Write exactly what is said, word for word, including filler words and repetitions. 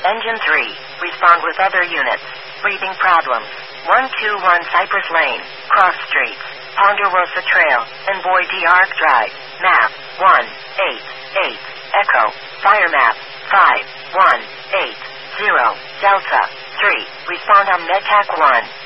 Engine three, respond with other units. Breathing problems. one two one Cypress Lane, Cross Streets, Ponderosa Trail, and Boy D. Arc Drive. Map, one eight eight, Echo, Fire Map, five one eight zero, Delta, three, respond on MedTac one.